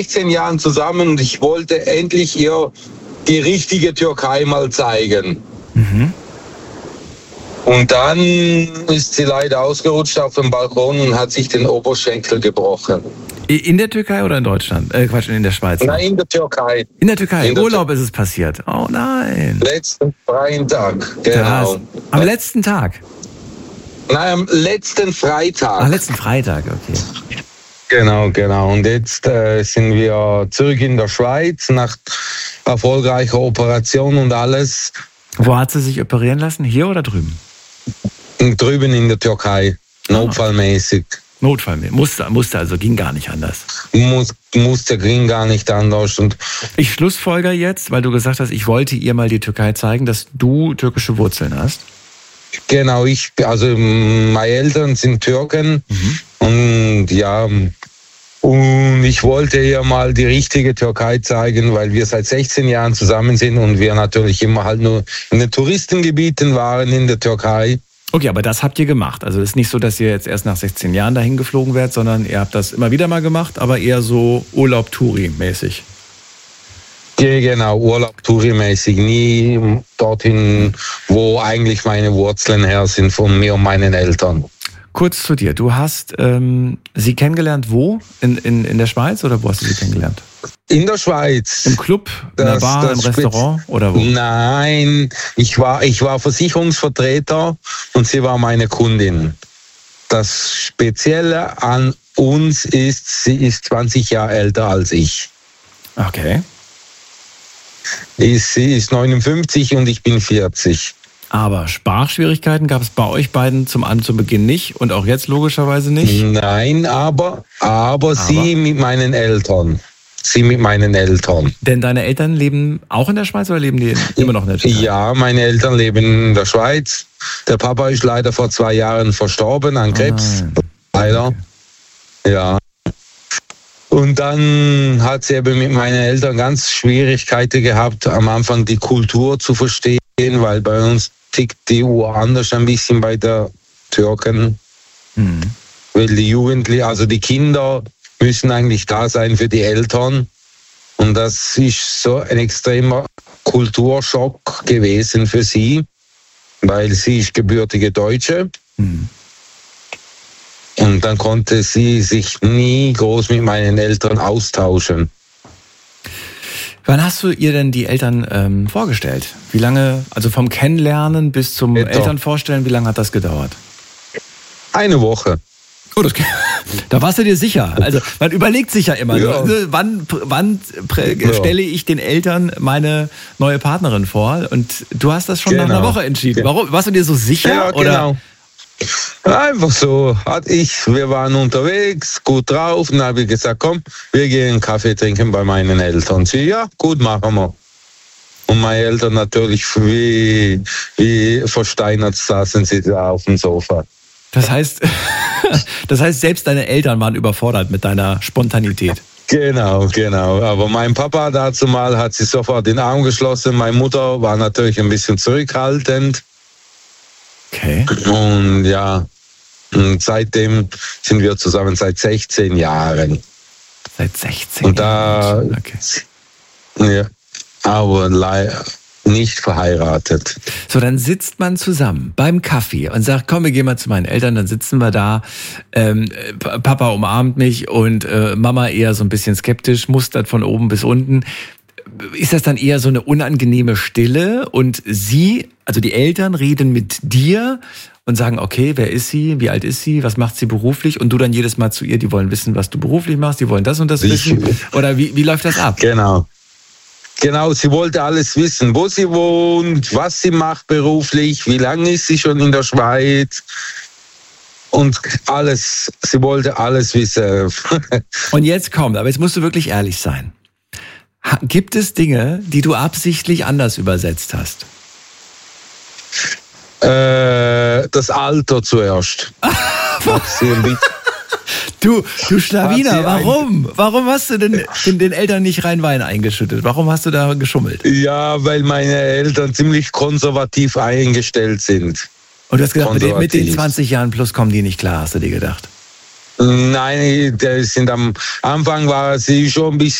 16 Jahren zusammen und ich wollte endlich ihr die richtige Türkei mal zeigen. Mhm. Und dann ist sie leider ausgerutscht auf dem Balkon und hat sich den Oberschenkel gebrochen. In der Türkei oder in Deutschland? Quatsch, in der Schweiz? Nein, in der Türkei. In der Türkei, im Urlaub ist es passiert. Oh nein. Letzten freien Tag, genau. Am letzten Tag? Nein, am letzten Freitag. Letzten Freitag, okay. Genau. Und jetzt sind wir zurück in der Schweiz nach erfolgreicher Operation und alles. Wo hat sie sich operieren lassen? Hier oder drüben? Drüben in der Türkei, notfallmäßig. Musste, also ging gar nicht anders. Ging gar nicht anders. Und ich schlussfolger jetzt, weil du gesagt hast, ich wollte ihr mal die Türkei zeigen, dass du türkische Wurzeln hast. Genau, meine Eltern sind Türken und ja, und ich wollte ihr mal die richtige Türkei zeigen, weil wir seit 16 Jahren zusammen sind und wir natürlich immer halt nur in den Touristengebieten waren in der Türkei. Okay, aber das habt ihr gemacht. Also es ist nicht so, dass ihr jetzt erst nach 16 Jahren dahin geflogen werdet, sondern ihr habt das immer wieder mal gemacht, aber eher so Urlaub-Touri-mäßig. Genau, Urlaub-Touri-mäßig. Nie dorthin, wo eigentlich meine Wurzeln her sind von mir und meinen Eltern. Kurz zu dir. Du hast sie kennengelernt wo? In der Schweiz oder wo hast du sie kennengelernt? In der Schweiz. Im Club, in der Bar, im Restaurant oder wo? Nein, ich war Versicherungsvertreter und sie war meine Kundin. Das Spezielle an uns ist, sie ist 20 Jahre älter als ich. Okay. Sie ist 59 und ich bin 40. Aber Sprachschwierigkeiten gab es bei euch beiden zum Beginn nicht und auch jetzt logischerweise nicht? Nein, aber sie mit meinen Eltern. Denn deine Eltern leben auch in der Schweiz oder leben die immer noch in der Türkei? Ja, meine Eltern leben in der Schweiz. Der Papa ist leider vor 2 Jahren verstorben an Krebs. Leider. Okay. Ja. Und dann hat sie eben mit meinen Eltern ganz Schwierigkeiten gehabt, am Anfang die Kultur zu verstehen, weil bei uns tickt die Uhr anders ein bisschen bei der Türken. Weil die Jugendlichen, also die Kinder, müssen eigentlich da sein für die Eltern. Und das ist so ein extremer Kulturschock gewesen für sie, weil sie ist gebürtige Deutsche. Und dann konnte sie sich nie groß mit meinen Eltern austauschen. Wann hast du ihr denn die Eltern vorgestellt? Wie lange, also vom Kennenlernen bis zum Elternvorstellen, wie lange hat das gedauert? 1 Woche. Oh, da warst du dir sicher. Also man überlegt sich ja immer, wann stelle ich den Eltern meine neue Partnerin vor? Und du hast das schon nach einer Woche entschieden. Warum? Warst du dir so sicher? Ja, genau. Einfach so. Wir waren unterwegs, gut drauf. Und dann habe ich gesagt, komm, wir gehen einen Kaffee trinken bei meinen Eltern. Sie, ja, gut, machen wir. Und meine Eltern natürlich wie versteinert saßen sie da auf dem Sofa. Das heißt, selbst deine Eltern waren überfordert mit deiner Spontanität. Genau. Aber mein Papa dazu mal hat sich sofort den Arm geschlossen. Meine Mutter war natürlich ein bisschen zurückhaltend. Okay. Und ja, und seitdem sind wir zusammen seit 16 Jahren. Seit 16 Jahren? Okay. Ja, aber leider nicht verheiratet. So, dann sitzt man zusammen beim Kaffee und sagt, komm, wir gehen mal zu meinen Eltern, dann sitzen wir da, Papa umarmt mich und Mama eher so ein bisschen skeptisch, mustert von oben bis unten. Ist das dann eher so eine unangenehme Stille und sie, also die Eltern, reden mit dir und sagen, okay, wer ist sie, wie alt ist sie, was macht sie beruflich und du dann jedes Mal zu ihr, die wollen wissen, was du beruflich machst, die wollen das und das wissen oder wie läuft das ab? Genau, sie wollte alles wissen, wo sie wohnt, was sie macht beruflich, wie lange ist sie schon in der Schweiz und alles, sie wollte alles wissen. Und jetzt kommt, aber jetzt musst du wirklich ehrlich sein. Gibt es Dinge, die du absichtlich anders übersetzt hast? Das Alter zuerst. Du Schlawiner, warum? Warum hast du denn den Eltern nicht rein Wein eingeschüttet? Warum hast du da geschummelt? Ja, weil meine Eltern ziemlich konservativ eingestellt sind. Und du hast gedacht, mit den 20 Jahren plus kommen die nicht klar, hast du dir gedacht? Nein, der sind am Anfang war sie schon ein bisschen